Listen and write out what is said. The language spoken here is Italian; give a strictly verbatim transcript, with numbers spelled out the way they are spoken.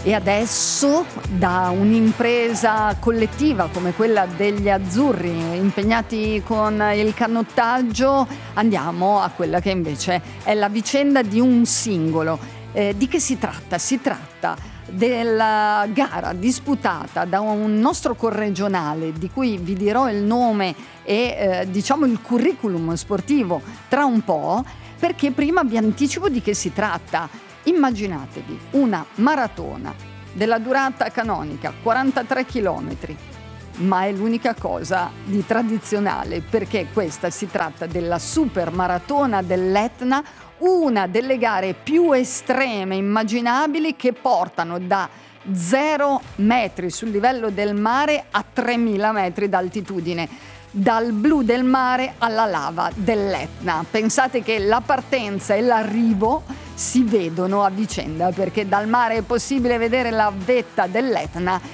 E adesso, da un'impresa collettiva come quella degli azzurri impegnati con il canottaggio, andiamo a quella che invece è la vicenda di un singolo. Eh, di che si tratta? Si tratta della gara disputata da un nostro corregionale di cui vi dirò il nome e eh, diciamo il curriculum sportivo tra un po', perché prima vi anticipo di che si tratta. Immaginatevi una maratona della durata canonica, quarantatré chilometri, ma è l'unica cosa di tradizionale, perché questa si tratta della super maratona dell'Etna, una delle gare più estreme immaginabili, che portano da zero metri sul livello del mare a tremila metri d'altitudine, dal blu del mare alla lava dell'Etna. Pensate che la partenza e l'arrivo si vedono a vicenda, perché dal mare è possibile vedere la vetta dell'Etna